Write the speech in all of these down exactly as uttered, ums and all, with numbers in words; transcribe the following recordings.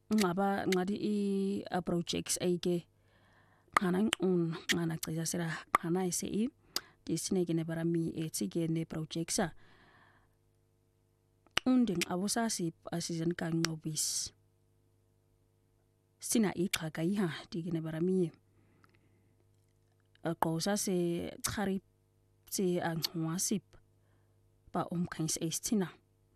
ngaba ngadi i projects aike ngana un ngana qiza sira ngana ise i disine gene barami etsige ne projects a unding abusasi asizan kan ngobis sina iqhaga iha digene barami qosa se khari se angwasip ba umkhins estina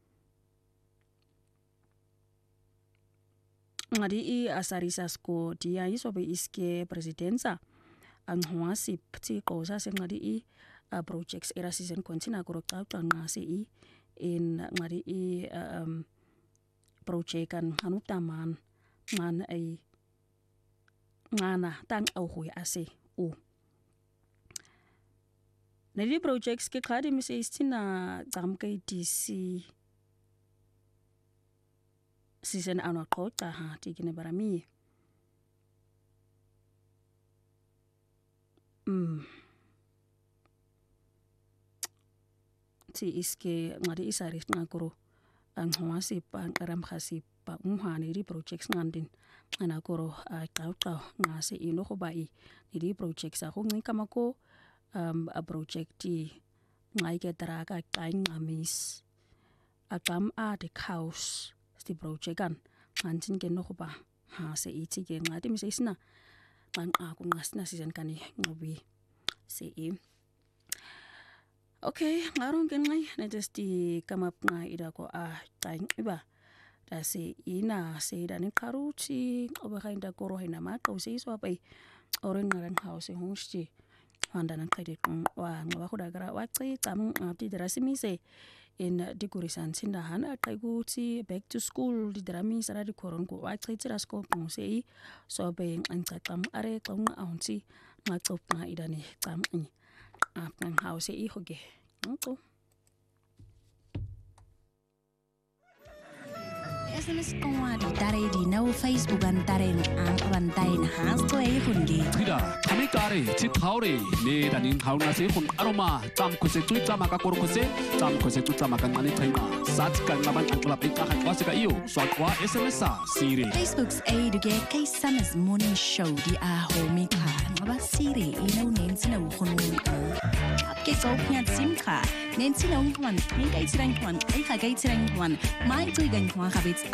ngadi i asarisa sko dia isobe iske presidenza angwasip ti qosa se ngadi i projects era season kontina koro qaqqa ngase i in ngadi i um project kan hanutaman man ai ngana tang au hui ase u nedi projects ke khadi mi se istina zamke dc season ana qota ha tikine barami mm ti iske ngadi isaris ngakoro angwasi pa karam khasi pa umhane di projects ngandin ana koro qaqqa ngase ino go bai di projects a go ngika mako um a project ngai ke traka qain amis akam a the house sti project kan ngantin ke no go ba ha se iti ke ngati mi se isna kan a ku ngasna season kani ngobi se e okay ngarong ke ngai na just di come up nga ida ko a qain iba da se ina se da ni karuchi oba kainda koro hina ma ko se so bai oren ngaran house hosti handa nan kaide kun wa ngwa ko da gara wa tsi tam ti drasimi se in dikurisan sinda hana qaiguti back to school di drami sara di koron ko wa tsi tira sko kun se so be an tsam are qong aunti ma tsop na idani tsam ni a kan house i hoge nko S M S kongwa di tare di nau Facebook an tare ang rantai na has to ay hundi. Kida kami kare ti thaure ne danin hauna se hun aroma tam ko se tu tama ka kor ko se tam ko se tu tama kan mani thaima sat kan naban angla pika kan wase ka iyo so kwa S M S a siri Facebook's a to get K Summers morning show di a homi ka ngaba siri ino nen sina hun ke so pya sim ka nen sina hun kai sirang kwan ai ka kai sirang kwan mai tu gan kwa ka bit